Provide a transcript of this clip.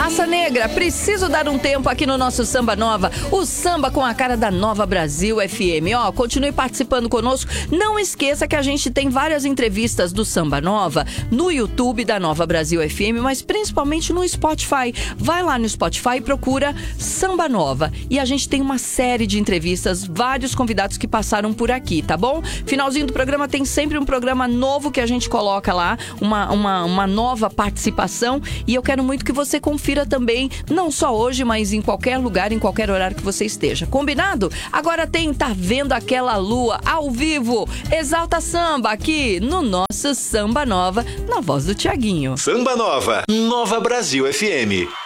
Raça Negra, preciso dar um tempo aqui no nosso Samba Nova, o samba com a cara da Nova Brasil FM. Ó, continue participando conosco. Não esqueça que a gente tem várias entrevistas do Samba Nova no YouTube da Nova Brasil FM, mas principalmente no Spotify. Vai lá no Spotify e procura Samba Nova. E a gente tem uma série de entrevistas, vários convidados que passaram por aqui, tá bom? Finalzinho do programa tem sempre um programa novo que a gente coloca lá, uma nova participação. E eu quero muito que você confira também, não só hoje, mas em qualquer lugar, em qualquer horário que você esteja. Combinado? Agora tem Tá Vendo Aquela Lua ao vivo. Exalta Samba aqui no nosso Samba Nova, na voz do Thiaguinho. Samba Nova, Nova Brasil FM.